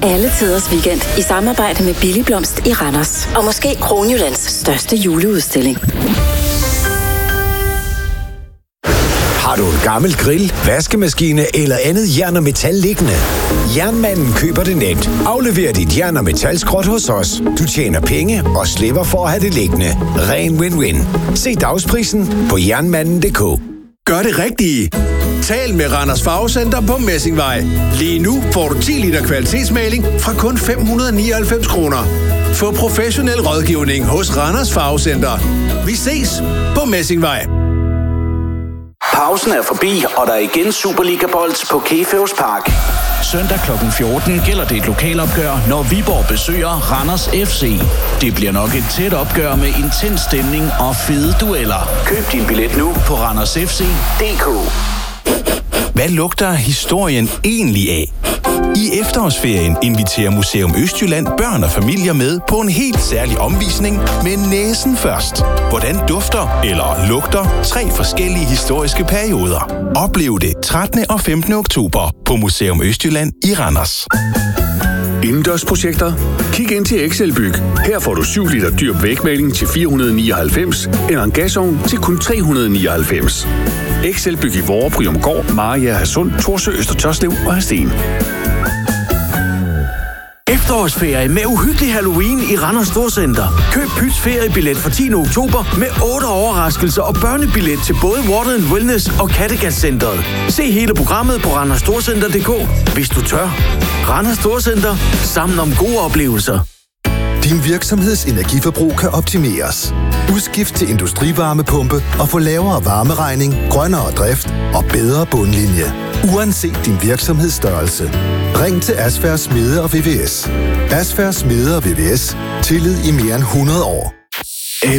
Alle tiders weekend i samarbejde med Billig Blomst i Randers. Og måske Kronjyllands største juleudstilling. Har du en gammel grill, vaskemaskine eller andet jern og metal liggende? Jernmanden køber det nemt. Aflever dit jern og metalskrot hos os. Du tjener penge og slipper for at have det liggende. Ren win-win. Se dagsprisen på jernmanden.dk. Gør det rigtige. Tal med Randers Farvecenter på Messingvej. Lige nu får du 10 liter kvalitetsmaling fra kun 599 kroner. Få professionel rådgivning hos Randers Farvecenter. Vi ses på Messingvej. Pausen er forbi, og der er igen Superliga-bold på Kefeus Park. Søndag kl. 14 gælder det et lokalopgør, når Viborg besøger Randers FC. Det bliver nok et tæt opgør med intens stemning og fede dueller. Køb din billet nu på randersfc.dk. Hvad lugter historien egentlig af? I efterårsferien inviterer Museum Østjylland børn og familier med på en helt særlig omvisning med næsen først. Hvordan dufter eller lugter 3 forskellige historiske perioder. Oplev det 13. og 15. oktober på Museum Østjylland i Randers. Indendørsprojekter? Kig ind til Excelbyg. Her får du 7 liter dyr vægmaling til 499, eller en gasovn til kun 399. Excelbyg i Vorre, Bryumgård, Mariager, Hadsund, Thorsø, Øster Tørslev og Hadsten. Efterårsferie med uhyggelig Halloween i Randers Storcenter. Køb Pyts feriebillet fra 10. oktober med 8 overraskelser og børnebillet til både Water & Wellness og Kattegat-centret. Se hele programmet på randerstorcenter.dk, hvis du tør. Randers Storcenter. Sammen om gode oplevelser. Din virksomheds energiforbrug kan optimeres. Udskift til industrivarmepumpe og få lavere varmeregning, grønnere drift og bedre bundlinje. Uanset din virksomhedsstørrelse. Ring til Asfærd Smede og VVS. Asfærd Smede og VVS. Tillid i mere end 100 år.